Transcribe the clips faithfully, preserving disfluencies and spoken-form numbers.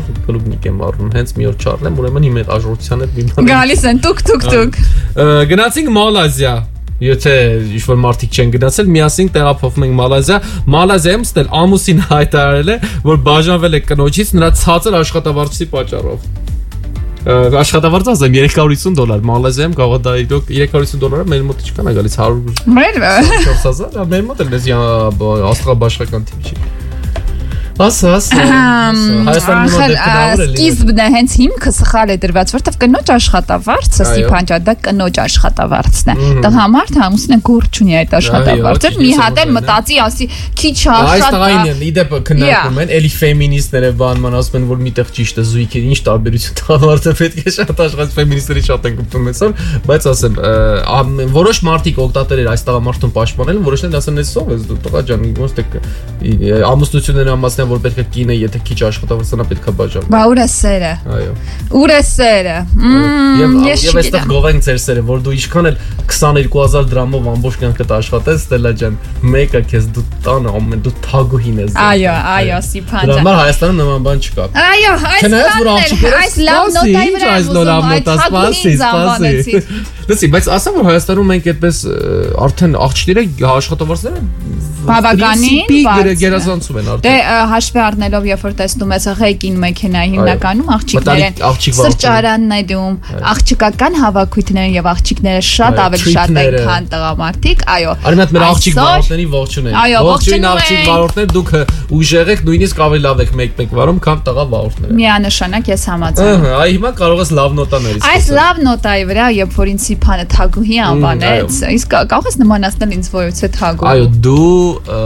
օր կլուբնիկ եմ առնում, հենց մի օր չառնեմ, ուրեմն իմ այդ աժողովության հետ մի բան։ Գալիս են տուկ տուկ տուկ։ Գնացինք Մալազիա։ Եթե ինչ-որ մարդիկ չեն գնացել, միասին տեղափոխվում ենք Մալազիա։ Մալազիայում ստել ամուսին հայտարարել է, որ բաժանվել է կնոջից նրա ցածր աշխատավարձի պատճառով։ Աշխատավարձը ասեմ երեք հարյուր ութսուն դոլար, Մալազիայում կարող է դա իրոք երեք հարյուր ութսուն դոլարը մեր մոտ ինչքան է գալիս հարյուր Մեր չորս հազար, մեր մոտ էլ էս աստղաբաշխական տիպ չի։ Ասա, ասա։ Հայաստանի մոտ դեպքավորել է։ Սկիզբն է հենց հիմքը սխալ է դրված, որտեվ կնոջ աշխատավարձը Ստիփան ջան, դա կնոջ աշխատավարձն է։ Տղամարդ ամուսինը գործ ունի այդ աշխատավարձը, մի հատ էլ մտածի, ասի, քիչ աշխատա։ Այս տղային իդեպ քննարկում են, էլի ֆեմինիստները բանման ասում են, որ միտեղ ճիշտ է զույգի, ինչ տարբերություն տղամարդը պետք է շատ աշխատի, ֆեմինիստների շատ են կպտում այսօր, բայց ասեմ, որոշ մարդիկ օգտատերեր այս տղամարդուն պաշտպանել, որոշներն ասեն, «Էս ով է, դու տղա ջան, ոնց թե ամուսնությունները ամասն որ պետք է կինը եթե քիչ աշխատավարձանա պետք է բաժանել։ Բա ուր է սերը։ Այո։ Ուր է սերը։ Եվ եւ այստեղ գովենք ձեր սերը, որ դու ինչքան էլ քսաներկու հազար դրամով ամբողջ կյանքդ աշխատես, Ստելա ջան, մեկը քեզ դու տանը ամեն դու թագուհին ես։ Այո, այո, Ստիփան ջան։ Դրա Հայաստանում նման բան չկա։ Այո, այս այս լավ նոտայի վրա։ Այս լավ նոտա, սպասի, սպասի։ Լսի, բայց ասա որ Հայաստանում մենք այդպես արդեն աղջիկները աշխատավարձները բավականին գերազանցում են արդեն։ Դե հաշվի առնելով, երբ որ տեսնում ես ղեկին մեքենայի հիմնականում աղջիկներ են, սրճարանն է դում, աղջիկական հավաքույթներ եւ աղջիկները շատ ավելի շատ են, քան տղամարդիկ, այո։ Արմատ մեր աղջիկ վարորդների ողջունեն։ Ողջույն աղջիկ վարորդներ, դուք ուժեղ եք, նույնիսկ ավելի լավ եք մեկ-մեկ վարում, քան տղա վարորդները։ Միանշանակ ես համաձայն եմ։ Ահա, այ հիմա կարող ես լավ նոտաներից։ Այս լավ նոտայի վրա, երբ որ ինձ Ստիփանը թագուհի անվանեց, իսկ կարող ես նմանացնել ինձ որից է թագուհի։ Այո, դու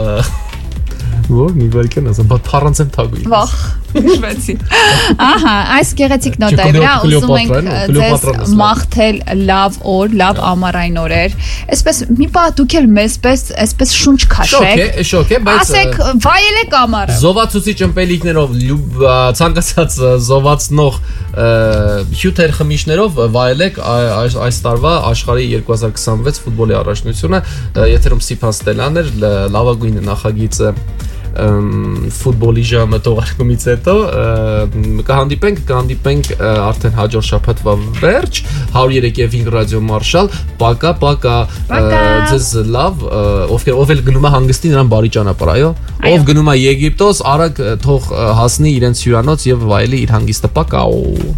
Որ մի վարքան ասեմ, բայց փառանց եմ թագուի։ Վախ, շվեցի։ Ահա, այս գեղեցիկ նոտայի վրա ուզում ենք ձեզ մաղթել լավ օր, լավ ամառային օրեր։ Այսպես մի պահ դուք էլ մեզպես այսպես շունչ քաշեք։ Շոկ է, շոկ է, բայց ասեք վայելեք ամառը։ Զովացուցիչ ըմպելիքներով, ցանկացած զովացնող հյութեր խմիչներով վայելեք այս տարվա աշխարհի երկու հազար կիսանվեց ֆուտբոլի առաջնությունը, եթերում Ստիփան Ստելյանն էր, լավագույն նախագիծը ֆուտբոլի ժամը թողարկումից հետո կհանդիպենք, կհանդիպենք արդեն հաջորդ շաբաթվա վերջ հարյուր երեք եւ հինգ ռադիո մարշալ, պակա, պակա, ձեզ լավ, ով էլ գնում է հանգստի նրան բարի ճանապարհ, այո, ով գնում է Եգիպտոս, արագ թող հասնի իրենց հյուրանոց եւ վայելի իր հանգիստը, պակա։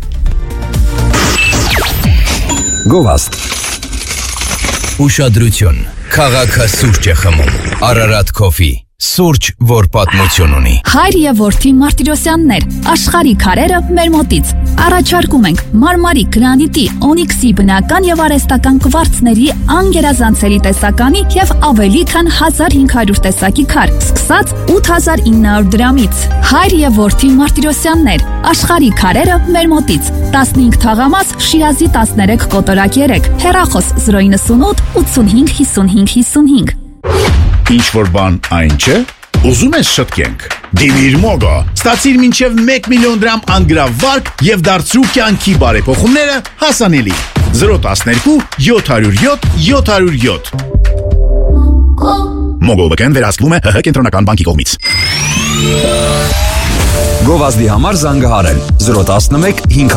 Գովաստ Ուշադրություն, քաղաքը սուրճ է խմում, Արարատ Coffee Սուրճ, որ պատմություն ունի։ Հայր եւ որդի Մարտիրոսյաններ, աշխարհի քարերը մեր մոտից։ Առաջարկում ենք մարմարի, գրանիտի, օնիքսի բնական եւ արհեստական կվարցների անգերազանցելի տեսականի եւ ավելի քան հազար հինգ հարյուր տեսակի քար, սկսած ութ հազար ինը հարյուր դրամից։ Հայր եւ որդի Մարտիրոսյաններ, աշխարհի քարերը մեր մոտից։ տասնհինգ թաղամաս, Շիազի տասներեք կոտորակ երեք, հեռախոս զրո իննսունութ ութսունհինգ հիսունհինգ հիսունհինգ։ Ինչ որ բան այն չէ, ուզում ես շտկենք։ Դիմիր Մոգո, ստացիր մինչև մեկ միլիոն դրամ անգրավարկ եւ դարձրու կյանքի բարեփոխումները հասանելի։ զրո տասներկու յոթ հարյուր յոթ յոթ հարյուր յոթ Մոգո բկեն վերահսկվում է ՀՀ կենտրոնական բանկի կողմից։ Գովազդի համար զանգահարել զրո տասնմեկ հինգ